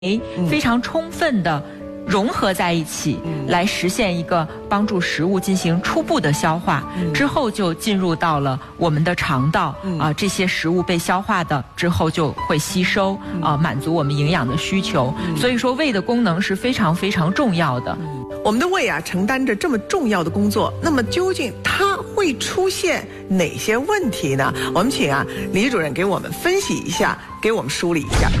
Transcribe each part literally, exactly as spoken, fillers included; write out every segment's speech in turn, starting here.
非常充分的融合在一起，来实现一个帮助食物进行初步的消化，之后就进入到了我们的肠道啊，这些食物被消化的之后就会吸收啊，满足我们营养的需求。所以说，胃的功能是非常非常重要的。 我们的胃啊，承担着这么重要的工作，那么究竟它会出现哪些问题呢？我们请啊李主任给我们分析一下，给我们梳理一下。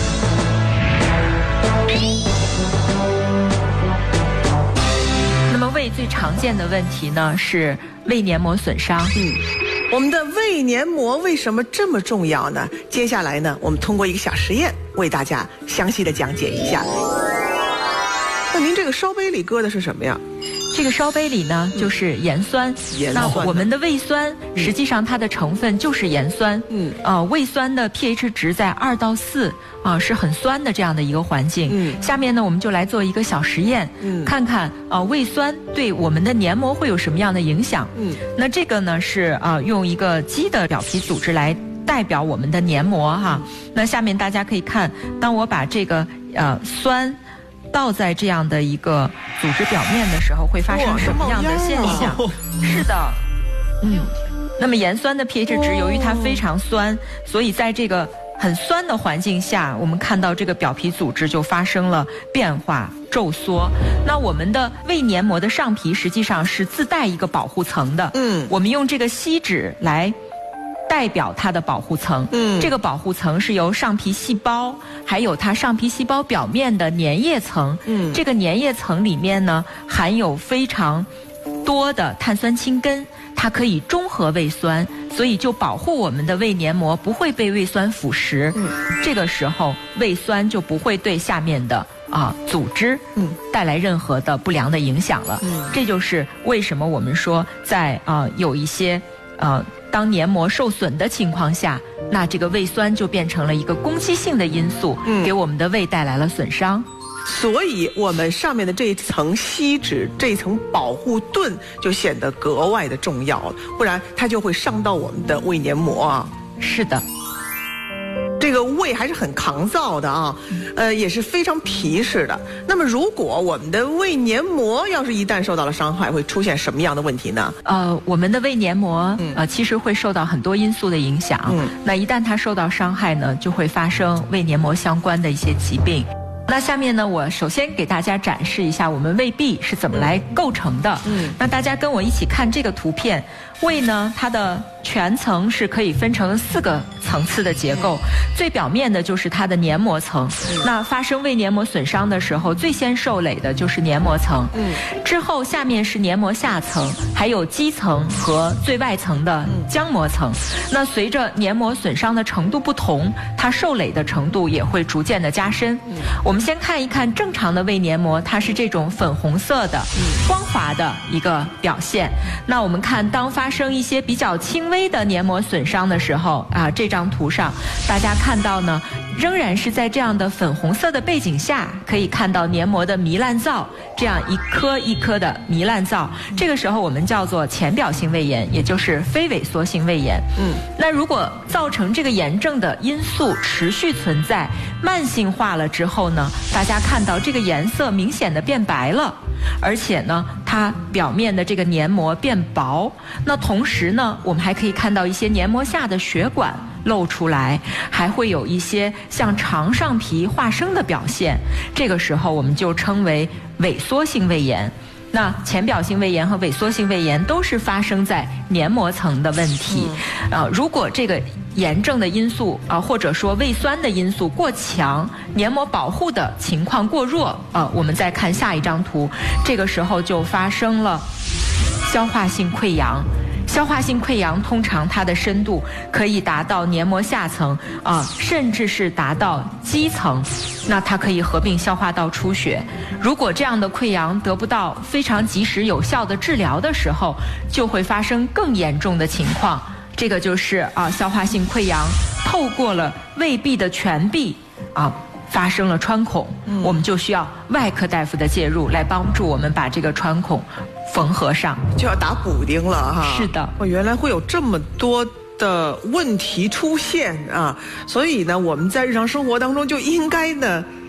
那么胃最常见的问题呢是胃黏膜损伤。 嗯，我们的胃黏膜为什么这么重要呢？接下来呢，我们通过一个小实验为大家详细的讲解一下。那您这个烧杯里搁的是什么呀？ 这个烧杯里呢，就是盐酸。 盐酸。 那我们的胃酸，实际上它的成分就是盐酸。嗯。啊、呃，胃酸的 pH 值在二到四啊，是很酸的这样的一个环境。嗯。下面呢，我们就来做一个小实验，嗯，看看啊、呃、胃酸对我们的黏膜会有什么样的影响。嗯。那这个呢是啊、呃、用一个鸡的表皮组织来代表我们的黏膜哈。那下面大家可以看，当我把这个呃酸倒在这样的一个组织表面的时候，会发生什么样的现象？是的，嗯，那么盐酸的 pH 值由于它非常酸，所以在这个很酸的环境下，我们看到这个表皮组织就发生了变化、皱缩。那我们的胃黏膜的上皮实际上是自带一个保护层的，嗯，我们用这个锡纸来代表它的保护层，嗯，这个保护层是由上皮细胞，还有它上皮细胞表面的粘液层，嗯，这个粘液层里面呢含有非常多的碳酸氢根，它可以中和胃酸，所以就保护我们的胃黏膜不会被胃酸腐蚀，嗯，这个时候胃酸就不会对下面的啊组织嗯带来任何的不良的影响了，嗯，这就是为什么我们说在啊有一些呃。当黏膜受损的情况下，那这个胃酸就变成了一个攻击性的因素，嗯，给我们的胃带来了损伤。 所以我们上面的这一层锡纸，这一层保护盾就显得格外的重要了，不然它就会伤到我们的胃黏膜啊。 是的。 这个胃还是很抗造的啊，呃，也是非常皮实的。那么，如果我们的胃黏膜要是一旦受到了伤害，会出现什么样的问题呢？ 呃，我们的胃黏膜呃其实会受到很多因素的影响。嗯，那一旦它受到伤害呢，就会发生胃黏膜相关的一些疾病。那下面呢，我首先给大家展示一下我们胃壁是怎么来构成的。嗯，那大家跟我一起看这个图片，胃呢，它的全层是可以分成四个层次的结构，最表面的就是它的黏膜层。那发生胃黏膜损伤的时候，最先受累的就是黏膜层。嗯，之后下面是黏膜下层，还有基层和最外层的浆膜层。那随着黏膜损伤的程度不同，它受累的程度也会逐渐的加深。我们先看一看正常的胃黏膜，它是这种粉红色的、光滑的一个表现。那我们看，当发生一些比较轻微的黏膜损伤的时候啊，这张图上大家看到呢，仍然是在这样的粉红色的背景下，可以看到黏膜的糜烂灶，这样一颗一颗的糜烂灶。这个时候我们叫做浅表性胃炎，也就是非萎缩性胃炎。嗯，那如果造成这个炎症的因素持续存在，慢性化了之后呢，大家看到这个颜色明显的变白了，而且呢，它表面的这个黏膜变薄。那同时呢，我们还可以看到一些黏膜下的血管露出来，还会有一些像肠上皮化生的表现。这个时候我们就称为萎缩性胃炎。那浅表性胃炎和萎缩性胃炎都是发生在黏膜层的问题。嗯、呃，如果这个炎症的因素啊、呃，或者说胃酸的因素过强，黏膜保护的情况过弱啊、呃，我们再看下一张图，这个时候就发生了消化性溃疡。消化性溃疡通常它的深度可以达到黏膜下层啊、呃，甚至是达到基层，那它可以合并消化道出血。如果这样的溃疡得不到非常及时有效的治疗的时候，就会发生更严重的情况。这个就是啊，消化性溃疡透过了胃壁的全壁啊，发生了穿孔，嗯、我们就需要外科大夫的介入来帮助我们把这个穿孔缝合上， 就要打补丁了哈。 是的， 哦，原来会有这么多的问题出现啊，所以呢，我们在日常生活当中就应该呢